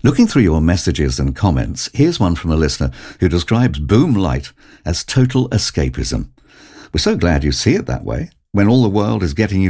Looking through your messages and comments, here's one from a listener who describes Boom Light as total escapism. We're so glad you see it that way, when all the world is getting you